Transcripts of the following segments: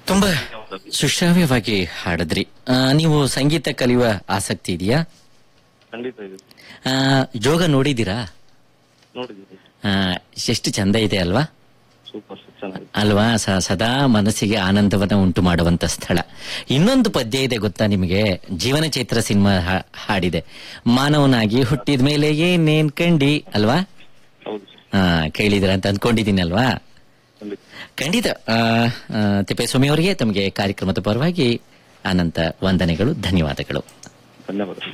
ತುಂಬಾ ಸುಶ್ರಾವ್ಯವಾಗಿ ಹಾಡಿದ್ರಿ. ನೀವು ಸಂಗೀತ ಕಲಿಯುವ ಆಸಕ್ತಿ ಇದೆಯಾ? ಖಂಡಿತ ಇದೆ. ಜೋಗ ನೋಡಿದ್ದೀರಾ? ನೋಡಿದ್ದೀನಿ. ಎಷ್ಟು ಚಂದ ಇದೆ ಅಲ್ವಾ? ಸೂಪರ್ ಚೆನ್ನಾಗಿ ಅಲ್ವಾ? ಸದಾ ಮನಸ್ಸಿಗೆ ಆನಂದವನ್ನ ಉಂಟು ಮಾಡುವಂತ ಸ್ಥಳ. ಇನ್ನೊಂದು ಪದ್ಯ ಇದೆ ಗೊತ್ತಾ ನಿಮಗೆ? ಜೀವನ ಚೈತ್ರ ಸಿನಿಮಾ ಹಾಡಿದೆ, ಮಾನವನಾಗಿ ಹುಟ್ಟಿದ ಮೇಲೆ ಏನೇನ್ ಕಂಡಿ ಅಲ್ವಾ? ಹೌದು ಕೇಳಿದಿರ ಅಂತ ಅಂದ್ಕೊಂಡಿದ್ದೀನಿ ಅಲ್ವಾ? ಖಂಡಿತ. ಖಂಡಿತ. ತಿಪ್ಪೇಸ್ವಾಮಿ ಅವರಿಗೆ ತಮಗೆ ಕಾರ್ಯಕ್ರಮದ ಪರವಾಗಿ ಅನಂತ ವಂದನೆಗಳು, ಧನ್ಯವಾದಗಳು. ಧನ್ಯವಾದ.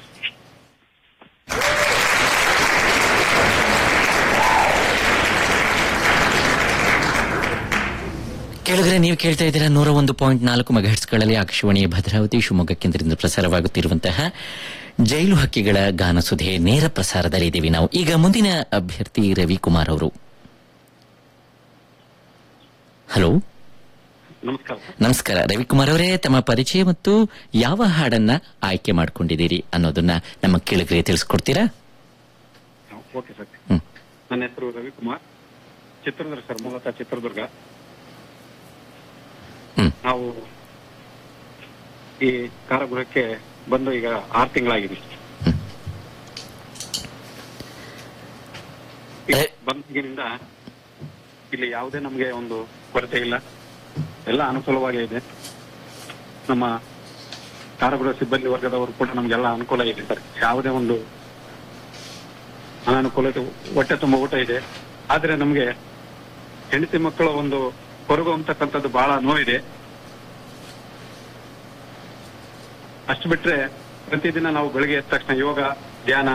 ಕೇಳಿದ್ರೆ ನೀವು ಕೇಳ್ತಾ ಇದ್ದೀರಾ 101.4 ಮೆಗಾಹೆರ್ಟ್ಸ್ಗಳಲ್ಲಿ ಆಕಾಶವಾಣಿ ಭದ್ರಾವತಿ ಶಿವಮೊಗ್ಗ ಕೇಂದ್ರದಿಂದ ಪ್ರಸಾರವಾಗುತ್ತಿರುವಂತಹ ಜೈಲು ಹಕ್ಕಿಗಳ ಗಾನಸುಧೆ ನೇರ ಪ್ರಸಾರದಲ್ಲಿ ಇದ್ದೀವಿ ನಾವು. ಈಗ ಮುಂದಿನ ಅಭ್ಯರ್ಥಿ ರವಿಕುಮಾರ್ ಅವರು. ಹಲೋ, ನಮಸ್ಕಾರ. ನಮಸ್ಕಾರ ರವಿಕುಮಾರ್ ಅವರೇ, ತಮ್ಮ ಪರಿಚಯ ಮತ್ತು ಯಾವ ಹಾಡನ್ನ ಆಯ್ಕೆ ಮಾಡ್ಕೊಂಡಿದ್ದೀರಿ ಅನ್ನೋದನ್ನ ನಮ್ಮ ಕೇಳಿದ್ರೆ ತಿಳಿಸ್ಕೊಡ್ತೀರಾ? Okay sir. ನನ್ನ ಹೆಸರು ರವಿಕುಮಾರ್, ಚಿತ್ರದುರ್ಗ ಸರ್, ಮೂಲತಃ ಚಿತ್ರದುರ್ಗ. ನಾವು ಈ ಕಾರಾಗೃಹಕ್ಕೆ ಬಂದು ಈಗ 6 ತಿಂಗಳಾಗಿದೆ. ಬಂದಿನಿಂದ ಇಲ್ಲಿ ಯಾವುದೇ ನಮಗೆ ಒಂದು ಕೊರತೆ ಇಲ್ಲ, ಎಲ್ಲ ಅನುಕೂಲವಾಗೇ ಇದೆ. ನಮ್ಮ ಕಾರಾಗೃಹ ಸಿಬ್ಬಂದಿ ವರ್ಗದವರು ಕೂಡ ನಮ್ಗೆಲ್ಲ ಅನುಕೂಲ ಇದೆ ಸರ್. ಯಾವುದೇ ಒಂದು ಅನಾನುಕೂಲತೆ, ಹೊಟ್ಟೆ ತುಂಬ ಊಟ ಇದೆ. ಆದ್ರೆ ನಮ್ಗೆ ಹೆಂಡತಿ ಮಕ್ಕಳ ಒಂದು ಕೊರಗು ಅಂತಕ್ಕಂಥದ್ದು ಬಹಳ ನೋವಿದೆ. ಅಷ್ಟು ಬಿಟ್ರೆ ಪ್ರತಿದಿನ ನಾವು ಬೆಳಗ್ಗೆ ಎದ್ದ ತಕ್ಷಣ ಯೋಗ, ಧ್ಯಾನ,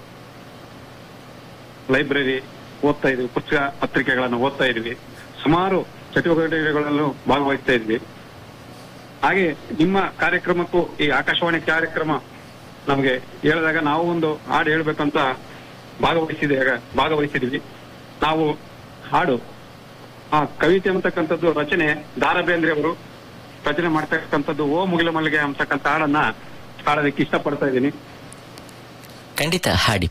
ಲೈಬ್ರರಿ ಓದ್ತಾ ಇದ್ವಿ, ಪುಸ್ತಕ ಪತ್ರಿಕೆಗಳನ್ನು ಓದ್ತಾ ಇದ್ವಿ, ಸುಮಾರು ಚಟುವಟಿಕೆಗಳಲ್ಲೂ ಭಾಗವಹಿಸ್ತಾ ಇದ್ವಿ. ಹಾಗೆ ನಿಮ್ಮ ಕಾರ್ಯಕ್ರಮಕ್ಕೂ, ಈ ಆಕಾಶವಾಣಿ ಕಾರ್ಯಕ್ರಮ ನಮಗೆ ಹೇಳಿದಾಗ ನಾವು ಒಂದು ಹಾಡು ಹೇಳ್ಬೇಕಂತ ಭಾಗವಹಿಸಿದ್ವಿ. ನಾವು ಹಾಡು, ಆ ಕವಿತೆ ಅಂತಕ್ಕಂಥದ್ದು ರಚನೆ ದಾರಾ ಬೇಂದ್ರೆ ಅವರು ರಚನೆ ಮಾಡ್ತಕ್ಕಂಥದ್ದು ಓ ಮುಗಿಲ ಮಲ್ಲಿಗೆ ಅಂತಕ್ಕಂಥ ಹಾಡನ್ನ ಹಾಡೋದಕ್ಕೆ ಇಷ್ಟಪಡ್ತಾ ಇದ್ದೀನಿ. ಖಂಡಿತ ಹಾಡಿ.